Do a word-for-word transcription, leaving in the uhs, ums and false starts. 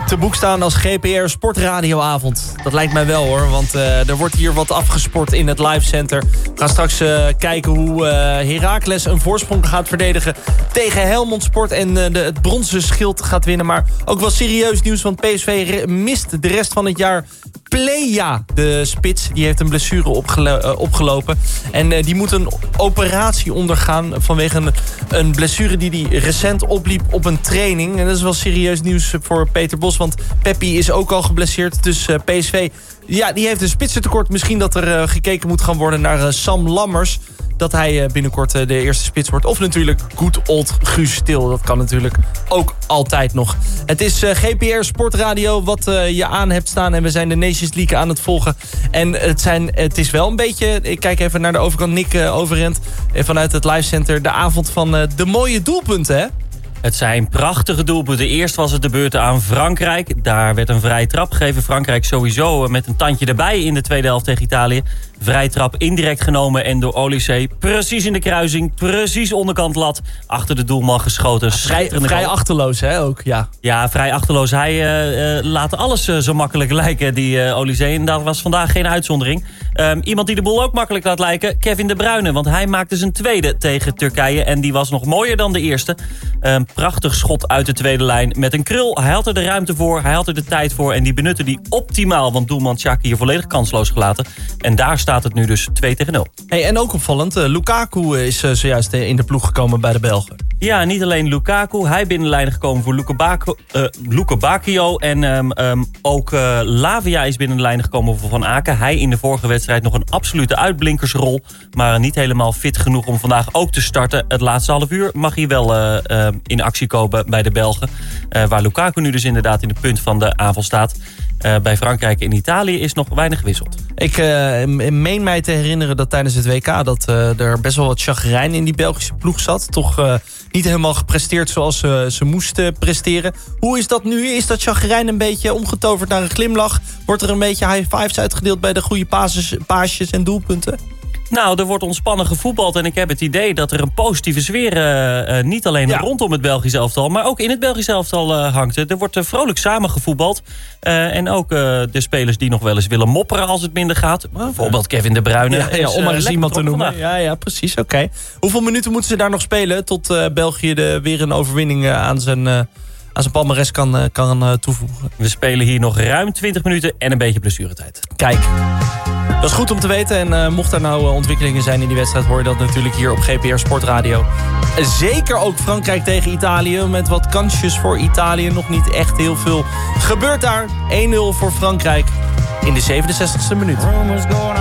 te boek staan als G P R Sportradioavond. Dat lijkt mij wel hoor, want uh, er wordt hier wat afgesport in het Live Center. We gaan straks uh, kijken hoe uh, Heracles een voorsprong gaat verdedigen tegen Helmond Sport en uh, de, het bronzen schild gaat winnen. Maar ook wel serieus nieuws, want P S V re- mist de rest van het jaar Pleja, de spits. Die heeft een blessure opgelo- uh, opgelopen. En uh, die moet een operatie ondergaan vanwege een, een blessure die hij recent opliep op een training. En dat is wel serieus nieuws voor Peter Bos, want Peppi is ook al geblesseerd. Dus uh, P S V, ja, die heeft een spitsentekort. Misschien dat er uh, gekeken moet gaan worden naar uh, Sam Lammers. Dat hij uh, binnenkort uh, de eerste spits wordt. Of natuurlijk good old Guus Stil. Dat kan natuurlijk ook altijd nog. Het is uh, G P R Sportradio wat uh, je aan hebt staan. En we zijn de Nations League aan het volgen. En het, zijn, het is wel een beetje... Ik kijk even naar de overkant. Nick uh, Overend uh, vanuit het Live Center. De avond van uh, de mooie doelpunten, hè? Het zijn prachtige doelpunten. Eerst was het de beurt aan Frankrijk. Daar werd een vrije trap gegeven. Frankrijk sowieso met een tandje erbij in de tweede helft tegen Italië. Vrije trap indirect genomen en door Olysee precies in de kruising. Precies onderkant lat. Achter de doelman geschoten. Vrij, vrij achterloos, hè, ook, ja. Ja, vrij achterloos. Hij uh, uh, laat alles uh, zo makkelijk lijken, die uh, Olysee. En dat was vandaag geen uitzondering. Um, iemand die de boel ook makkelijk laat lijken, Kevin De Bruyne. Want hij maakte zijn tweede tegen Turkije. En die was nog mooier dan de eerste. Um, prachtig schot uit de tweede lijn met een krul. Hij had er de ruimte voor, hij had er de tijd voor. En die benutte die optimaal, want doelman Xhaka hier volledig kansloos gelaten. En daar staat het nu dus twee tegen nul. Hey, en ook opvallend, uh, Lukaku is uh, zojuist in de ploeg gekomen bij de Belgen. Ja, niet alleen Lukaku. Hij binnenlijnen gekomen voor Luka Bak- uh, Luka Bakio. En um, um, ook uh, Lavia is binnen de lijnen gekomen voor Van Aken. Hij in de vorige wedstrijd nog een absolute uitblinkersrol. Maar niet helemaal fit genoeg om vandaag ook te starten. Het laatste half uur mag hij wel uh, uh, in actie komen bij de Belgen. Uh, waar Lukaku nu dus inderdaad in de punt van de aanval staat. Uh, bij Frankrijk en Italië is nog weinig gewisseld. Ik uh, meen mij te herinneren dat tijdens het W K... dat uh, er best wel wat chagrijn in die Belgische ploeg zat. Toch uh, niet helemaal gepresteerd zoals uh, ze moesten presteren. Hoe is dat nu? Is dat chagrijn een beetje omgetoverd naar een glimlach? Wordt er een beetje high fives uitgedeeld bij de goede pases, paasjes en doelpunten? Nou, er wordt ontspannen gevoetbald en ik heb het idee dat er een positieve sfeer uh, uh, niet alleen ja. rondom het Belgisch elftal, maar ook in het Belgisch elftal uh, hangt. Er wordt uh, vrolijk samen gevoetbald. Uh, en ook uh, de spelers die nog wel eens willen mopperen als het minder gaat. Bijvoorbeeld Kevin De Bruyne. Ja, ja, om maar eens uh, iemand te noemen. Ja, ja, precies. Oké. Okay. Hoeveel minuten moeten ze daar nog spelen tot uh, België de, weer een overwinning uh, aan zijn... Uh, aan zijn palmares kan, uh, kan uh, toevoegen? We spelen hier nog ruim twintig minuten en een beetje blessuretijd. Kijk. Dat is goed om te weten. En uh, mocht er nou uh, ontwikkelingen zijn in die wedstrijd, hoor je dat natuurlijk hier op G P R Sportradio. Zeker ook Frankrijk tegen Italië. Met wat kansjes voor Italië. Nog niet echt heel veel gebeurt daar. één nul voor Frankrijk in de zevenenzestigste minuut.